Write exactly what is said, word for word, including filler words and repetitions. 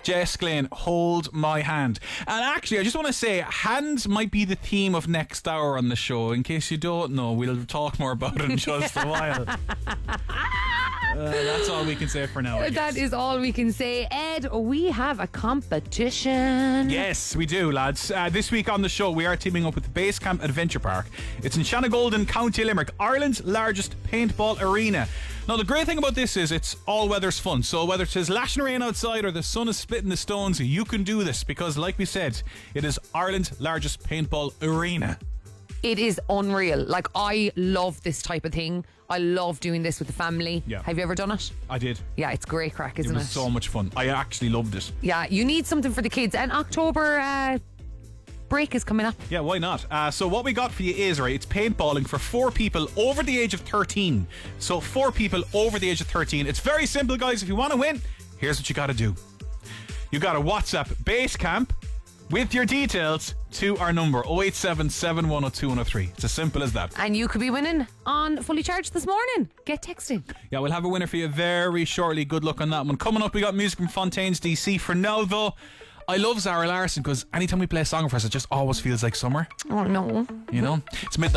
Jess Glynn, Hold My Hand. And actually, I just want to say, hands might be the theme of next hour on the show. In case you don't know, we'll talk more about it in just a while. Uh, that's all we can say for now, I guess. That is all we can say. Ed, we have a competition. Yes, we do, lads. Uh, this week on the show, we are teaming up with the Basecamp Adventure Park. It's in Shannagolden, County Limerick, Ireland's largest paintball arena. Now, the great thing about this is it's all weathers fun. So whether it is lashing rain outside or the sun is splitting the stones, you can do this because, like we said, it is Ireland's largest paintball arena. It is unreal. Like, I love this type of thing. I love doing this with the family. Yeah. Have you ever done it? I did. Yeah, it's great crack, isn't it? it? was so much fun. I actually loved it. Yeah, you need something for the kids. And October uh, break is coming up. Yeah, why not? Uh, so what we got for you is, right, it's paintballing for four people over the age of thirteen. So four people over the age of thirteen. It's very simple, guys. If you want to win, here's what you got to do. You got to WhatsApp Basecamp with your details to our number oh eight seven, seven one oh two, one oh three. It's as simple as that. And you could be winning on Fully Charged this morning. Get texting. Yeah, we'll have a winner for you very shortly. Good luck on that one. Coming up, we got music from Fontaines D C. For now, though, I love Zara Larsson because anytime we play a song for us, it just always feels like summer. Oh, no. You know? It's midnight.